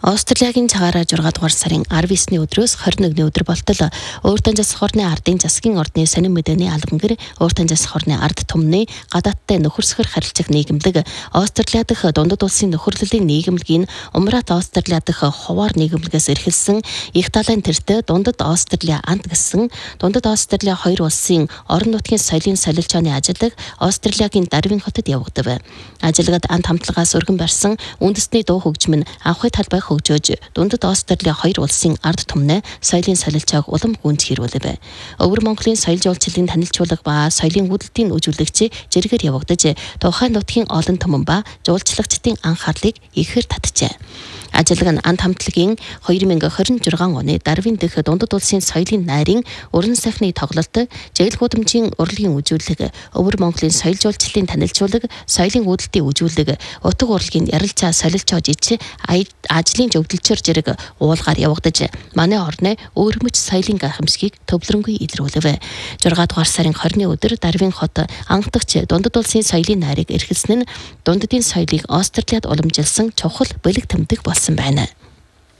Австралийн цагаараа 6 дугаар сарын 19-ний өдрөөс 21-ний өдөр болтол өөртөө засах орны ардын засгийн ордны сонин мэдээний албангэр өөртөө засах орны ард түмний гадаадтай нөхөрсгөр харилцах нийгэмлэг Австрали дахь дундад улсын нөхөрлөлийн нийгэмлэгийн Умрат Австрали дахь хуваар нийгэмлэгээс эрхэлсэн их талын тэртээ дундад Австрали ант гэсэн дундад Австрали хоёр улсын орон нутгийн соёлын солилцооны ажиллаг Австралийн Дарвин хотод явагдав. Ажиллагад ант хамтлагаас өргөн барьсан үндэсний дуу хөгжим нь анхны талбай хөгжөөж дундад Австрали хоёр улсын ард түмнээ соёлын солилцоог улам гүйцэтгэрүүлв. Өвөр Монголын соёл жуулчлалын танилцуулга ба соёлын хөдөлтийн үжүүлэгч зэрэгээр явагдаж тухайн нутгийн олон түмэн ба жуулчлагчдын анхаарлыг ихээр татжээ. Ажиллаг нь ант хамтлагийн 2026 оны Дарвин дэх дундад улсын соёлын найрын уран сайхны тоглолт, жаглал гудамжийн урлагийн үжүүлэг, өвөр Монголын соёл жуулчлалын танилцуулга, соёлын хөдөлтийн үжүүлэг, утга урлагийн ярилцаа солилцоо жиж ажлын зөвлөлчөөр зэрэг уулгаар явагдаж манай орны өөрмөч соёлын гайхамшигыг төвлөрөнгүй илрүүлв. 6 дугаар сарын 20-ны өдөр Дарвин хот анхдагч дундад улсын соёлын найрыг эрхэлсэн нь дундадын соёлыг Австралиад уламжилсан чухал бэлэг тэмдэг болсон байна.